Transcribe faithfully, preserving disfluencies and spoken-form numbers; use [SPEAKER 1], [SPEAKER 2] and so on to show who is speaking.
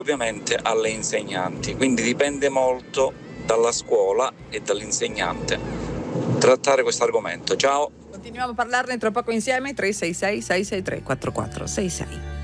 [SPEAKER 1] ovviamente alle insegnanti, quindi dipende molto dalla scuola e dall'insegnante trattare questo argomento. Ciao.
[SPEAKER 2] Continuiamo a parlarne tra poco insieme. Tre sei sei sei sei tre quattro quattro sei sei.